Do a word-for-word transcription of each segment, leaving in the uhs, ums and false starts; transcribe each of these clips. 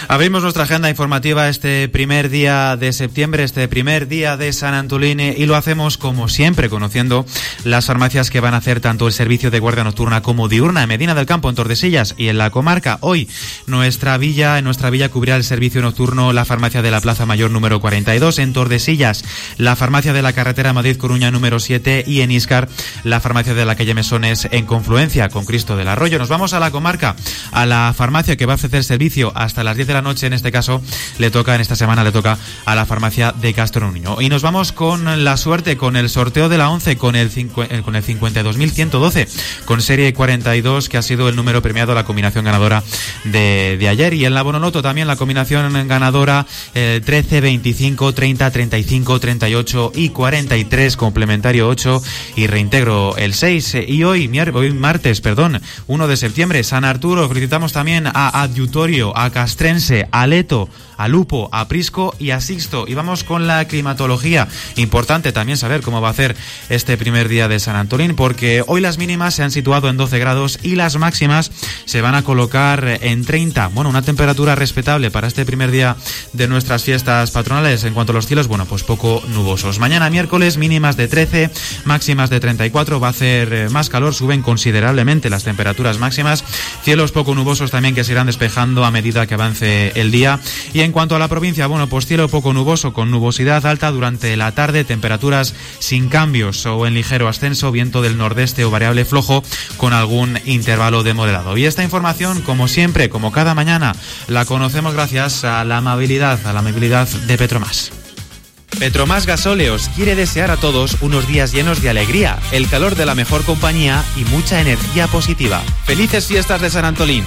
Abrimos nuestra agenda informativa este primer día de septiembre, este primer día de San Antolín, y lo hacemos como siempre, conociendo las farmacias que van a hacer tanto el servicio de guardia nocturna como diurna en Medina del Campo, en Tordesillas y en la comarca. Hoy, nuestra villa, en nuestra villa cubrirá el servicio nocturno la farmacia de la Plaza Mayor número cuarenta y dos, en Tordesillas la farmacia de la carretera Madrid-Coruña número siete y en Íscar la farmacia de la calle Mesones en confluencia con Cristo del Arroyo. Nos vamos a la comarca, a la farmacia que va a ofrecer servicio hasta las diez de la noche. En este caso le toca, en esta semana le toca a la farmacia de Castro Nuño. Y nos vamos con la suerte, con el sorteo de la once, con el, cincu- con el cincuenta y dos mil ciento doce, con serie cuarenta y dos, que ha sido el número premiado, la combinación ganadora de, de ayer. Y en la Bonoloto también la combinación ganadora eh, trece, veinticinco, treinta, treinta y cinco, treinta y ocho y cuarenta y tres, complementario ocho y reintegro el seis. Y hoy, mier- hoy martes, perdón, uno de septiembre, San Arturo. Felicitamos también a Adjutorio, a Castrense, a Leto, a Lupo, a Prisco y a Sixto. Y vamos con la climatología. Importante también saber cómo va a hacer este primer día de San Antolín, porque hoy las mínimas se han situado en doce grados y las máximas se van a colocar en treinta. Bueno, una temperatura respetable para este primer día de nuestras fiestas patronales. En cuanto a los cielos, bueno, pues poco nubosos. Mañana miércoles, mínimas de trece, máximas de treinta y cuatro. Va a hacer más calor, suben considerablemente las temperaturas máximas. Cielos poco nubosos también, que se irán despejando a medida que avance el día. Y en cuanto a la provincia, bueno, pues cielo poco nuboso con nubosidad alta durante la tarde, temperaturas sin cambios o en ligero ascenso, viento del nordeste o variable flojo con algún intervalo de moderado. Y esta información, como siempre, como cada mañana, la conocemos gracias a la amabilidad, a la amabilidad de Petromás. Petromás Gasóleos quiere desear a todos unos días llenos de alegría, el calor de la mejor compañía y mucha energía positiva. ¡Felices fiestas de San Antolín!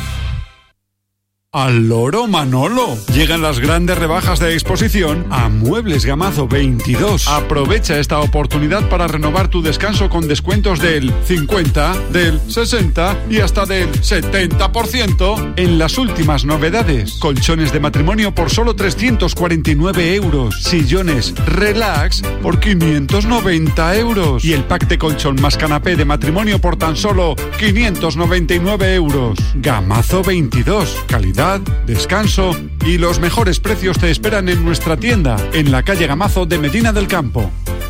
¡Al loro, Manolo! Llegan las grandes rebajas de exposición a Muebles Gamazo veintidós. Aprovecha esta oportunidad para renovar tu descanso con descuentos del cincuenta, del sesenta y hasta del setenta por ciento en las últimas novedades. Colchones de matrimonio por solo trescientos cuarenta y nueve euros. Sillones Relax por quinientos noventa euros. Y el pack de colchón más canapé de matrimonio por tan solo quinientos noventa y nueve euros. Gamazo veintidós. Calidad, descanso y los mejores precios te esperan en nuestra tienda, en la calle Gamazo de Medina del Campo.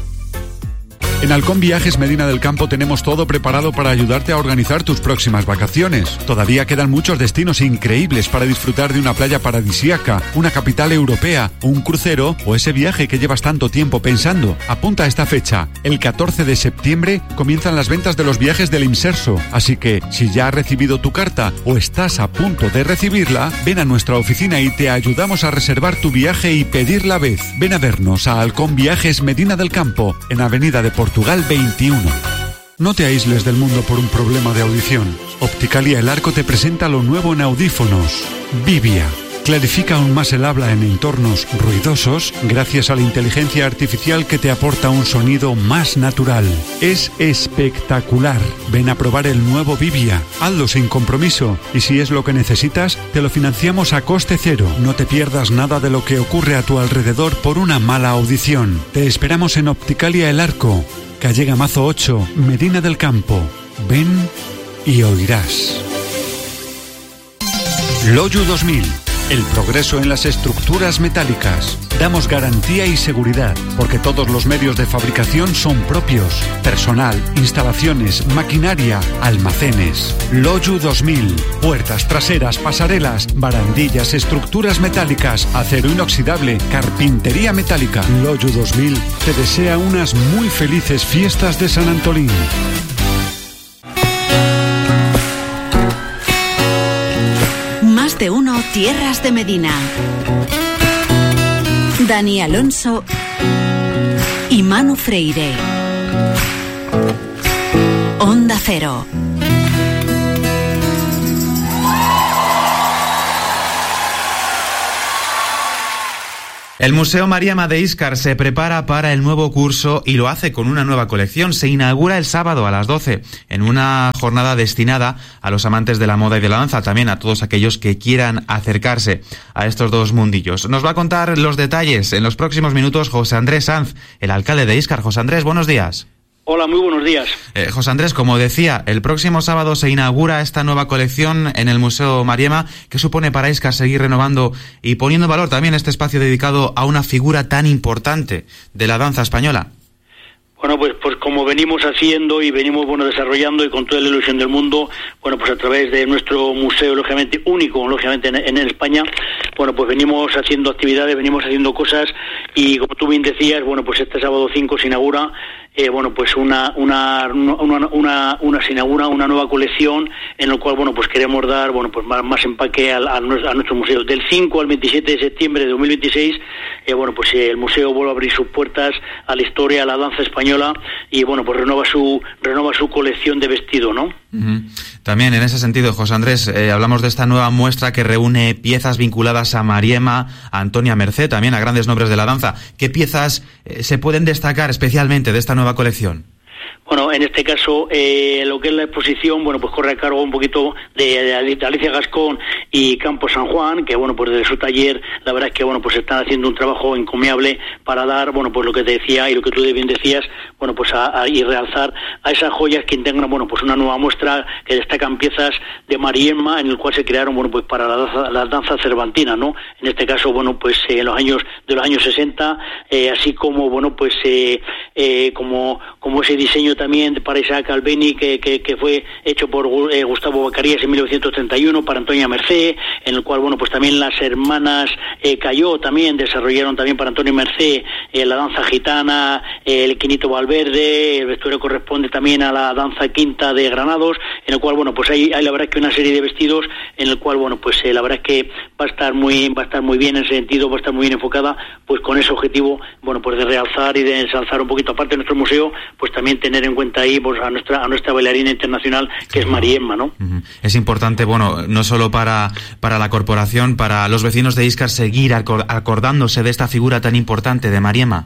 En Halcón Viajes Medina del Campo tenemos todo preparado para ayudarte a organizar tus próximas vacaciones. Todavía quedan muchos destinos increíbles para disfrutar de una playa paradisíaca, una capital europea, un crucero o ese viaje que llevas tanto tiempo pensando. Apunta a esta fecha. El catorce de septiembre comienzan las ventas de los viajes del Imserso, así que si ya has recibido tu carta o estás a punto de recibirla, ven a nuestra oficina y te ayudamos a reservar tu viaje y pedir la vez. Ven a vernos a Halcón Viajes Medina del Campo, en Avenida de Portugal veintiuno. No te aísles del mundo por un problema de audición. Opticalia El Arco te presenta lo nuevo en audífonos. Vivia. Clarifica aún más el habla en entornos ruidosos gracias a la inteligencia artificial que te aporta un sonido más natural. Es espectacular. Ven a probar el nuevo Vivia. Hazlo sin compromiso y si es lo que necesitas, te lo financiamos a coste cero. No te pierdas nada de lo que ocurre a tu alrededor por una mala audición. Te esperamos en Opticalia El Arco, calle Gamazo ocho, Medina del Campo. Ven y oirás. Loyu dos mil. El progreso en las estructuras metálicas. Damos garantía y seguridad, porque todos los medios de fabricación son propios. Personal, instalaciones, maquinaria, almacenes. Loyu dos mil. Puertas traseras, pasarelas, barandillas, estructuras metálicas, acero inoxidable, carpintería metálica. Loyu dos mil te desea unas muy felices fiestas de San Antolín. Más de uno, Tierras de Medina. Dani Alonso y Manu Freire. Onda Cero. El Museo Mariama de Íscar se prepara para el nuevo curso y lo hace con una nueva colección. Se inaugura el sábado a las doce en una jornada destinada a los amantes de la moda y de la danza, también a todos aquellos que quieran acercarse a estos dos mundillos. Nos va a contar los detalles en los próximos minutos José Andrés Sanz, el alcalde de Íscar. José Andrés, buenos días. Hola, muy buenos días. Eh, José Andrés, como decía, el próximo sábado se inaugura esta nueva colección en el Museo Mariema. ¿Qué supone para Íscar seguir renovando y poniendo en valor también este espacio dedicado a una figura tan importante de la danza española? Bueno, pues, pues como venimos haciendo y venimos bueno desarrollando y con toda la ilusión del mundo, bueno, pues a través de nuestro museo, lógicamente único, lógicamente en, en España, bueno, pues venimos haciendo actividades, venimos haciendo cosas y como tú bien decías, bueno, pues este sábado cinco se inaugura Eh, bueno, pues una una, una una una se inaugura una nueva colección en la cual, bueno, pues queremos dar, bueno, pues más, más empaque al, a, nuestro, a nuestro museo. Del cinco al veintisiete de septiembre de dos mil veintiséis, eh, bueno, pues eh, el museo vuelve a abrir sus puertas a la historia, a la danza española y, bueno, pues renova su renova su colección de vestido, ¿no? Uh-huh. También en ese sentido, José Andrés, eh, hablamos de esta nueva muestra que reúne piezas vinculadas a Mariema, a Antonia Mercé, también a grandes nombres de la danza. ¿Qué piezas eh, se pueden destacar especialmente de esta nueva colección? Bueno, en este caso, eh, lo que es la exposición, bueno, pues corre a cargo un poquito de, de Alicia Gascón y Campo San Juan, que, bueno, pues desde su taller, la verdad es que, bueno, pues están haciendo un trabajo encomiable para dar, bueno, pues lo que te decía y lo que tú bien decías, bueno, pues a, a, y realzar a esas joyas que integran, bueno, pues una nueva muestra que destacan piezas de Mariema, en el cual se crearon, bueno, pues para la danza, la danza cervantina, ¿no? En este caso, bueno, pues eh, en los años, de los años sesenta, eh, así como, bueno, pues eh, eh, como, como ese diseño también para Isaac Albeni que, que, que fue hecho por eh, Gustavo Bacarías en mil novecientos treinta y uno para Antonia Mercé, en el cual, bueno, pues también las hermanas eh, Cayó también desarrollaron también para Antonia Mercé eh, la danza gitana, eh, el Quinito Valverde, el vestuario corresponde también a la danza quinta de Granados, en el cual, bueno, pues hay, hay la verdad que una serie de vestidos en el cual, bueno, pues eh, la verdad es que va a estar muy va a estar muy bien en ese sentido, va a estar muy bien enfocada, pues con ese objetivo, bueno, pues de realzar y de ensalzar un poquito, aparte de nuestro museo, pues también tener en cuenta ahí pues a nuestra a nuestra bailarina internacional que es Mariema, ¿no? Uh-huh. Es importante, bueno, no solo para para la corporación, para los vecinos de Íscar seguir acordándose de esta figura tan importante de Mariema.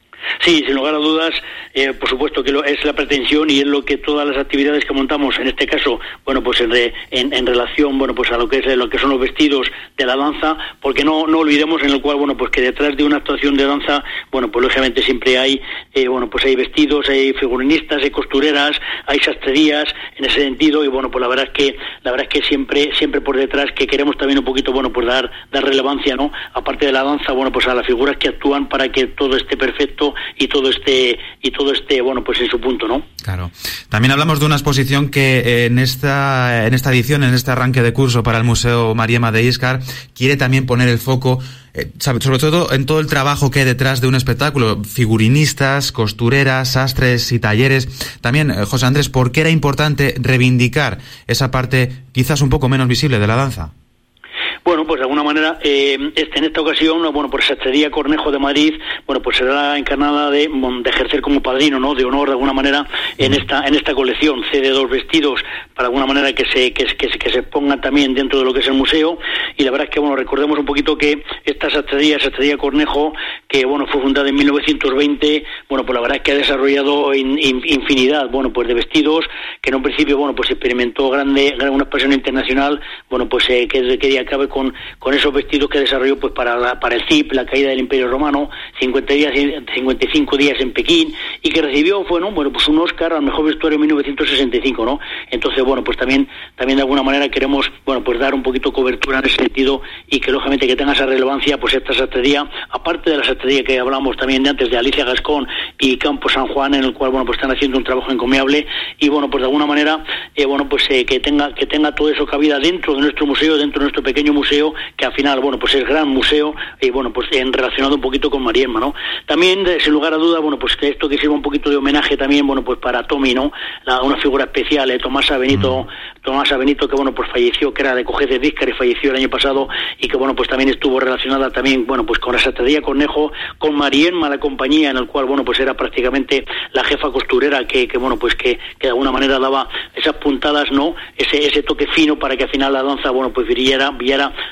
Sí, sin lugar a dudas, eh, por supuesto que lo, es la pretensión y es lo que todas las actividades que montamos, en este caso, bueno, pues en, re, en, en relación, bueno, pues a lo que es lo que son los vestidos de la danza, porque no no olvidemos en el cual, bueno, pues que detrás de una actuación de danza, bueno, pues lógicamente siempre hay, eh, bueno, pues hay vestidos, hay figurinistas, hay costureras, hay sastrerías, en ese sentido, y bueno, pues la verdad es que la verdad es que siempre siempre por detrás que queremos también un poquito, bueno, pues dar dar relevancia, ¿no? Aparte de la danza, bueno, pues a las figuras que actúan para que todo esté perfecto y todo este y todo este bueno pues en su punto, ¿no? Claro. También hablamos de una exposición que en esta en esta edición, en este arranque de curso para el Museo Mariema de Íscar, quiere también poner el foco eh, sobre todo en todo el trabajo que hay detrás de un espectáculo, figurinistas, costureras, sastres y talleres. También, eh, José Andrés, ¿por qué era importante reivindicar esa parte quizás un poco menos visible de la danza? Bueno, pues de alguna manera, eh, este, en esta ocasión, bueno, por Sastrería Cornejo de Madrid, bueno, pues será la encarnada de, de ejercer como padrino, ¿no?, de honor de alguna manera en esta en esta colección. Cede dos vestidos para alguna manera que se que, que, que se pongan también dentro de lo que es el museo. Y la verdad es que, bueno, recordemos un poquito que esta Sastrería, Sastrería Cornejo, que, bueno, fue fundada en mil novecientos veinte, bueno, pues la verdad es que ha desarrollado in, in, infinidad, bueno, pues de vestidos, que en un principio, bueno, pues experimentó grande, una expansión internacional, bueno, pues eh, que quería acabar con, con esos vestidos que desarrolló pues para la, para el C I P, la caída del Imperio Romano, cincuenta días, cincuenta y cinco días en Pekín, y que recibió fue, ¿no?, bueno, pues un Oscar al mejor vestuario en mil novecientos sesenta y cinco, ¿no? Entonces, bueno, pues también también de alguna manera queremos, bueno, pues dar un poquito cobertura en ese sentido y que lógicamente que tenga esa relevancia, pues esta sastrería, aparte de la sastrería que hablamos también de antes de Alicia Gascón y Campo San Juan, en el cual, bueno, pues están haciendo un trabajo encomiable y, bueno, pues de alguna manera, eh, bueno, pues eh, que tenga que tenga todo eso cabida dentro de nuestro museo, dentro de nuestro pequeño museo, que al final, bueno, pues es gran museo y, bueno, pues en relacionado un poquito con Mariema, ¿no? También, sin lugar a duda, bueno, pues que esto que sirva un poquito de homenaje también, bueno, pues para Tommy, ¿no?, La, una figura especial, eh, Tomasa Benito, mm. Tomasa Benito, que, bueno, pues falleció, que era de Cojez de Díscar y falleció el año pasado y que, bueno, pues también estuvo relacionada también, bueno, pues con la Sastrería Cornejo, con Mariema, la compañía, en el cual, bueno, pues era prácticamente la jefa costurera que, que bueno, pues que, que de alguna manera daba esas puntadas, ¿no?, ese ese toque fino para que al final la danza, bueno, pues brillara, brillara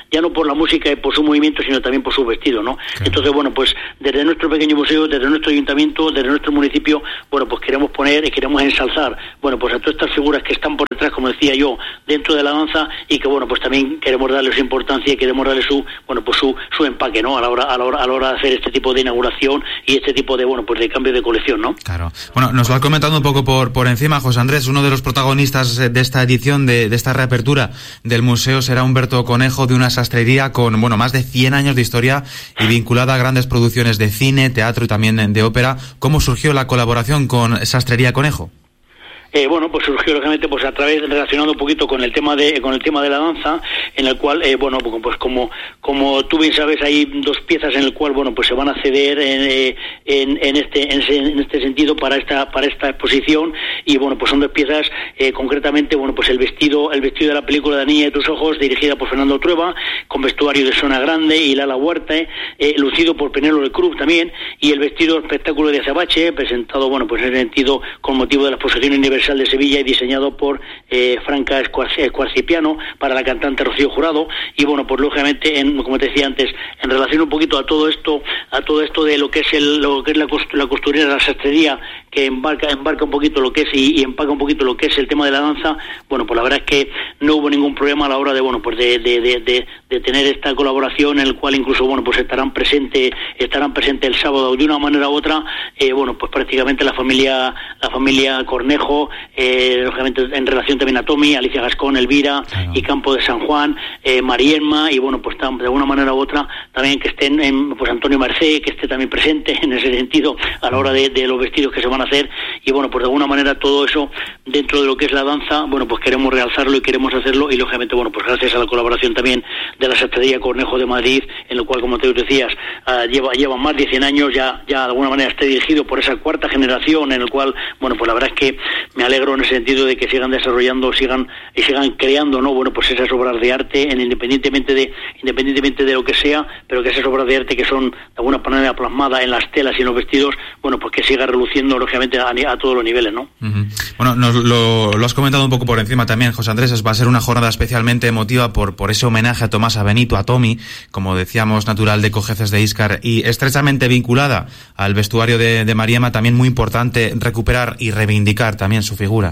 ya no por la música y por su movimiento, sino también por su vestido, ¿no? Claro. Entonces, bueno, pues desde nuestro pequeño museo, desde nuestro ayuntamiento, desde nuestro municipio, bueno, pues queremos poner y queremos ensalzar, bueno, pues a todas estas figuras que están por detrás, como decía yo, dentro de la danza, y que, bueno, pues también queremos darle su importancia y queremos darle su, bueno, pues su, su empaque, ¿no? A la hora, a la hora, a la hora de hacer este tipo de inauguración y este tipo de, bueno, pues de cambio de colección, ¿no? Claro. Bueno, nos lo ha comentado un poco por, por encima, José Andrés, uno de los protagonistas de esta edición, de, de esta reapertura del museo, será Humberto Conejo, de una sastrería con, bueno, más de cien años de historia y vinculada a grandes producciones de cine, teatro y también de ópera. ¿Cómo surgió la colaboración con Sastrería Conejo? Eh, bueno, pues surgió lógicamente pues a través, relacionado un poquito con el tema de con el tema de la danza, en el cual eh, bueno, pues como como tú bien sabes, hay dos piezas en el cual, bueno, pues se van a ceder en, en, en este en, ese, en este sentido para esta para esta exposición, y bueno, pues son dos piezas, eh, concretamente, bueno, pues el vestido el vestido de la película La niña de tus ojos, dirigida por Fernando Trueba, con vestuario de Sona Grande y Lala Huerta, eh, lucido por Penélope Cruz también, y el vestido espectáculo de Azabache, presentado, bueno, pues en el sentido con motivo de la exposición universal de Sevilla y diseñado por eh, Franca Escuarcipiano para la cantante Rocío Jurado. Y bueno, pues lógicamente, en, como te decía antes, en relación un poquito a todo esto, a todo esto de lo que es el, lo que es la, cost, la costurera, la sastrería, que embarca, embarca un poquito lo que es y, y empaca un poquito lo que es el tema de la danza, bueno, pues la verdad es que no hubo ningún problema a la hora de, bueno, pues de, de, de, de, de tener esta colaboración, en el cual incluso, bueno, pues estarán presentes, estarán presentes el sábado de una manera u otra, eh, bueno, pues prácticamente la familia, la familia Cornejo, eh, lógicamente en relación también a Tommy, Alicia Gascón, Elvira, claro, y Campo de San Juan, eh, Marielma, y bueno, pues de alguna manera u otra también que estén, en, pues Antonio Mercé, que esté también presente en ese sentido a la hora de, de los vestidos que se van a hacer, y bueno, pues de alguna manera todo eso dentro de lo que es la danza, bueno, pues queremos realzarlo y queremos hacerlo, y lógicamente, bueno, pues gracias a la colaboración también de la Sastrería Cornejo de Madrid, en lo cual, como te decías, uh, lleva, lleva más de cien años, ya, ya de alguna manera está dirigido por esa cuarta generación, en el cual, bueno, pues la verdad es que me alegro en el sentido de que sigan desarrollando, sigan y sigan creando, ¿no? Bueno, pues esas obras de arte, en independientemente de independientemente de lo que sea, pero que esas obras de arte que son de alguna manera plasmadas en las telas y en los vestidos, bueno, pues que siga reluciendo lógicamente a, a todos los niveles, ¿no? Uh-huh. Bueno, nos, lo, lo has comentado un poco por encima también, José Andrés. Va a ser una jornada especialmente emotiva por, por ese homenaje a Tomás, a Benito, a Tommy, como decíamos, natural de Cojeces de Íscar, y estrechamente vinculada al vestuario de, de Mariema. También muy importante recuperar y reivindicar también su figura.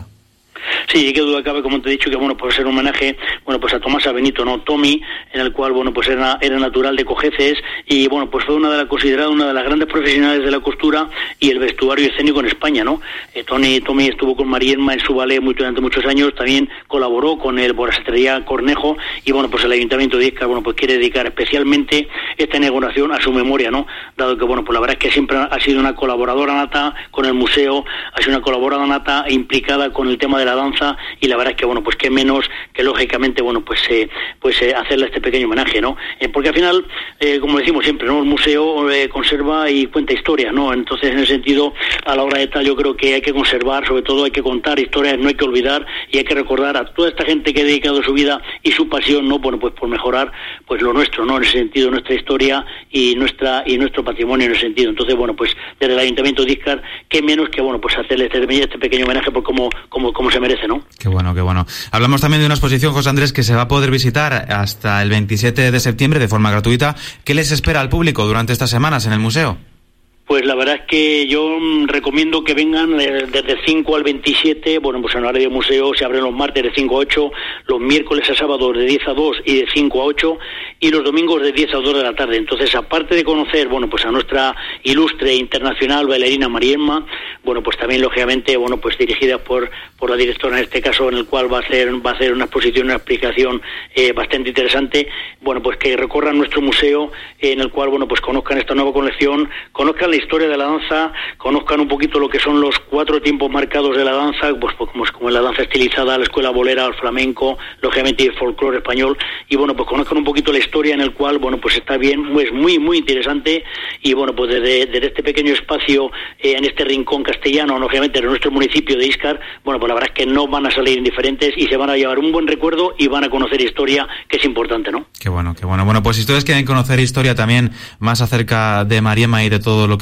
Sí, qué duda cabe, como te he dicho, que bueno, pues ser un homenaje, bueno, pues a Tomás, a Benito, no, Tommy, en el cual, bueno, pues era, era natural de Cojeces, y bueno, pues fue una de las considerada una de las grandes profesionales de la costura y el vestuario escénico en España, ¿no? Eh, Tony, Tommy estuvo con Marielma en su ballet muy, durante muchos años, también colaboró con el por la Sastrería Cornejo, y bueno, pues el Ayuntamiento de Íscar, bueno, pues quiere dedicar especialmente esta inauguración a su memoria, ¿no? Dado que, bueno, pues la verdad es que siempre ha sido una colaboradora nata con el museo, ha sido una colaboradora nata implicada con el tema de la danza, y la verdad es que, bueno, pues qué menos que lógicamente, bueno, pues eh, pues eh, hacerle este pequeño homenaje, ¿no? Eh, porque al final, eh, como decimos siempre, ¿no? El museo eh, conserva y cuenta historias, ¿no? Entonces, en ese sentido, a la hora de tal, yo creo que hay que conservar, sobre todo hay que contar historias, no hay que olvidar, y hay que recordar a toda esta gente que ha dedicado su vida y su pasión, ¿no? Bueno, pues por mejorar, pues lo nuestro, ¿no? En ese sentido, nuestra historia y nuestra y nuestro patrimonio en ese sentido. Entonces, bueno, pues desde el Ayuntamiento de Íscar, qué menos que, bueno, pues hacerle este, este pequeño homenaje por como como como se merece, ¿no? Qué bueno, qué bueno. Hablamos también de una exposición, José Andrés, que se va a poder visitar hasta el veintisiete de septiembre de forma gratuita. ¿Qué les espera al público durante estas semanas en el museo? Pues la verdad es que yo recomiendo que vengan desde el cinco al veintisiete, bueno, pues en el horario museo se abren los martes de cinco a ocho, los miércoles a sábados de diez a dos y de cinco a ocho, y los domingos de diez a dos de la tarde. Entonces, aparte de conocer, bueno, pues a nuestra ilustre internacional bailarina Marielma, bueno, pues también, lógicamente, bueno, pues dirigida por por la directora en este caso, en el cual va a ser va a ser una exposición, una explicación eh, bastante interesante, bueno, pues que recorran nuestro museo, eh, en el cual, bueno, pues conozcan esta nueva colección, conozcan la historia de la danza, conozcan un poquito lo que son los cuatro tiempos marcados de la danza, pues, pues como, como la danza estilizada, la escuela bolera, el flamenco, lógicamente el folclore español, y bueno, pues conozcan un poquito la historia, en el cual, bueno, pues está bien, pues muy, muy interesante, y bueno, pues desde, desde este pequeño espacio, eh, en este rincón castellano, obviamente de nuestro municipio de Íscar, bueno, pues la verdad es que no van a salir indiferentes y se van a llevar un buen recuerdo y van a conocer historia, que es importante, ¿no? Qué bueno, qué bueno. Bueno, pues si ustedes quieren conocer historia también más acerca de Mariema y de todo lo que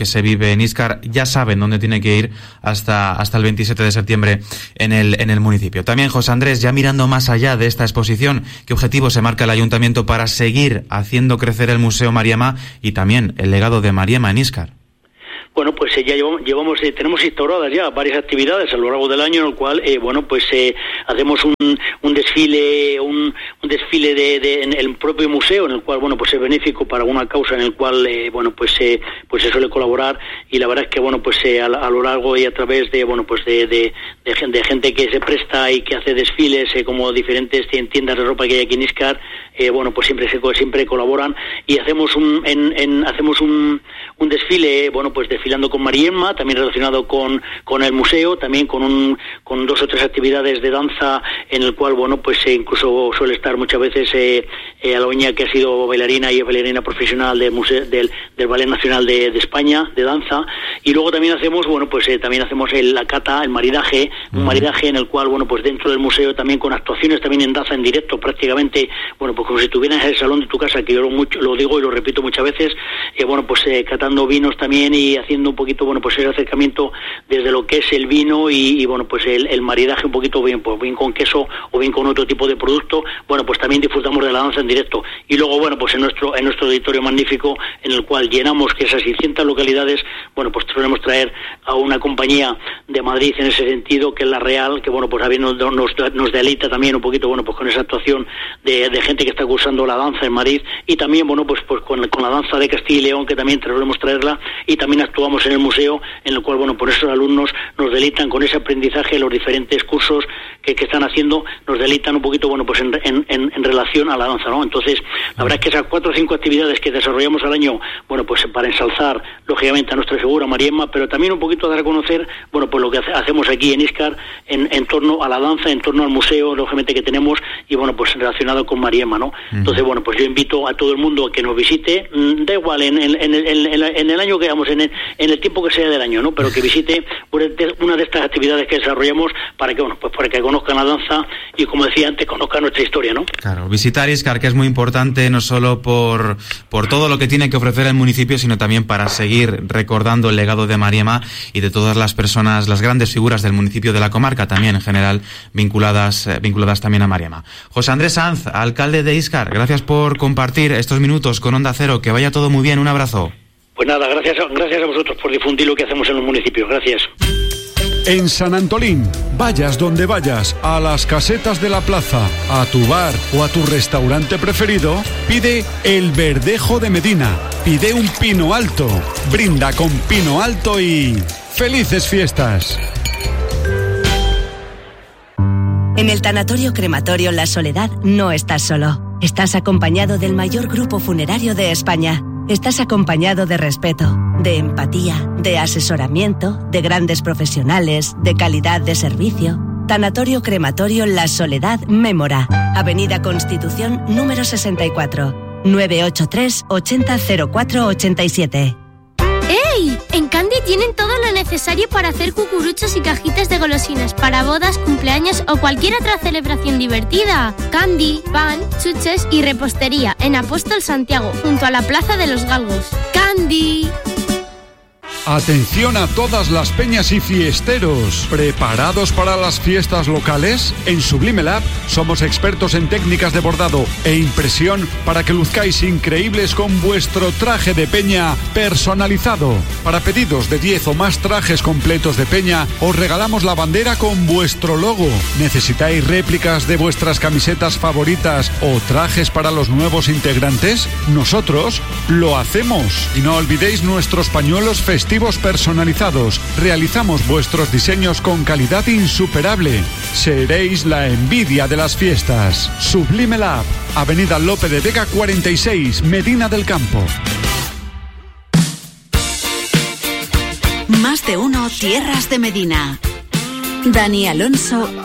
que se vive en Íscar, ya saben dónde tiene que ir hasta, hasta el veintisiete de septiembre en el, en el municipio. También, José Andrés, ya mirando más allá de esta exposición, ¿qué objetivo se marca el Ayuntamiento para seguir haciendo crecer el Museo Mariema y también el legado de Mariema en Íscar? Bueno, pues eh, ya llevamos, llevamos eh, tenemos instauradas ya varias actividades a lo largo del año en el cual, eh, bueno, pues eh, hacemos un, un desfile, un, un desfile de, de en el propio museo, en el cual, bueno, pues es benéfico para una causa en el cual, eh, bueno, pues eh, pues se suele colaborar, y la verdad es que, bueno, pues eh, a, a lo largo y a través de, bueno, pues de, de, de, gente, de gente que se presta y que hace desfiles, eh, como diferentes tiendas de ropa que hay aquí en Íscar, eh, bueno, pues siempre se siempre colaboran, y hacemos un en, en hacemos un, un desfile, bueno, pues desfilando con Mariema, también relacionado con con el museo, también con un con dos o tres actividades de danza, en el cual, bueno, pues eh, incluso suele estar muchas veces eh, eh, Aloña, que ha sido bailarina y es bailarina profesional del museo del, del Ballet Nacional de, de España de danza. Y luego también hacemos, bueno, pues eh, también hacemos el, la cata, el maridaje, un maridaje en el cual, bueno, pues dentro del museo también con actuaciones también en danza en directo, prácticamente, bueno, pues como si estuvieras en el salón de tu casa, que yo lo, mucho, lo digo y lo repito muchas veces, eh, bueno, pues eh, catando vinos también y haciendo un poquito, bueno, pues el acercamiento desde lo que es el vino y, y bueno, pues el, el maridaje un poquito bien, pues bien con queso o bien con otro tipo de producto, bueno, pues también disfrutamos de la danza en directo. Y luego, bueno, pues en nuestro en nuestro auditorio magnífico, en el cual llenamos que esas seiscientas localidades, bueno, pues solemos traer a una compañía de Madrid en ese sentido, que es La Real, que, bueno, pues a bien nos, nos, nos deleita también un poquito, bueno, pues con esa actuación de, de gente que está cursando la danza en Madrid, y también, bueno, pues, pues con, con la danza de Castilla y León, que también solemos traerla, y también actuamos en el museo, en el cual, bueno, por esos alumnos nos deleitan con ese aprendizaje, los diferentes cursos que, que están haciendo, nos deleitan un poquito, bueno, pues en, en, en, en relación a la danza, ¿no? Entonces, la verdad es que esas cuatro o cinco actividades que desarrollamos al año, bueno, pues para ensalzar, lógicamente, a nuestra figura Mariema, pero también un poquito dar a conocer, bueno, pues lo que hace, hacemos aquí en Íscar en, en torno a la danza, en torno al museo, lógicamente, que tenemos, y bueno, pues relacionado con Mariema, ¿no? Uh-huh. Entonces, bueno, pues yo invito a todo el mundo a que nos visite, da igual, en, en, en, el, en, en el año que vamos, en el, en el tiempo que sea del año, ¿no? Pero que visite una de estas actividades que desarrollamos para que, bueno, pues para que conozcan la danza y, como decía antes, conozcan nuestra historia, ¿no? Claro, visitar Íscar, que es muy importante, no solo por, por todo lo que tiene que ofrecer el municipio, sino también para seguir recordando el legado de Mariema y de todas las personas, las grandes figuras del municipio, de la comarca también en general, vinculadas, eh, vinculadas también a Mariema. José Andrés Sanz, alcalde de Íscar, gracias por compartir estos minutos con Onda Cero, que vaya todo muy bien, un abrazo. Pues nada, gracias a, gracias a vosotros por difundir lo que hacemos en los municipios, gracias. En San Antolín, vayas donde vayas, a las casetas de la plaza, a tu bar o a tu restaurante preferido, pide el Verdejo de Medina, pide un pino alto, brinda con pino alto y ¡felices fiestas! En el Tanatorio Crematorio La Soledad no estás solo. Estás acompañado del mayor grupo funerario de España. Estás acompañado de respeto, de empatía, de asesoramiento, de grandes profesionales, de calidad de servicio. Tanatorio Crematorio La Soledad Mémora, Avenida Constitución número sesenta y cuatro, nueve ocho tres, ochenta cero cuatro ochenta y siete. ¡Ey! En Candy tienen todo lo necesario para hacer cucuruchos y cajitas de golosinas para bodas, cumpleaños o cualquier otra celebración divertida. Candy, pan, chuches y repostería en Apóstol Santiago, junto a la Plaza de los Galgos. ¡Candy! Atención a todas las peñas y fiesteros. ¿Preparados para las fiestas locales? En Sublime Lab somos expertos en técnicas de bordado e impresión para que luzcáis increíbles con vuestro traje de peña personalizado. Para pedidos de diez o más trajes completos de peña, os regalamos la bandera con vuestro logo. ¿Necesitáis réplicas de vuestras camisetas favoritas o trajes para los nuevos integrantes? Nosotros lo hacemos. Y no olvidéis nuestros pañuelos festivos personalizados. Realizamos vuestros diseños con calidad insuperable. Seréis la envidia de las fiestas. Sublime Lab, Avenida Lope de Vega cuarenta y seis, Medina del Campo. Más de uno, Tierras de Medina. Dani Alonso